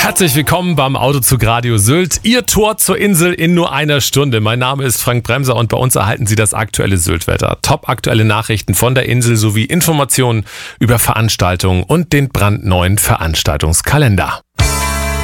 Herzlich willkommen beim Autozug Radio Sylt. Ihr Tor zur Insel in nur einer Stunde. Mein Name ist Frank Bremser und bei uns erhalten Sie das aktuelle Syltwetter. Top aktuelle Nachrichten von der Insel sowie Informationen über Veranstaltungen und den brandneuen Veranstaltungskalender.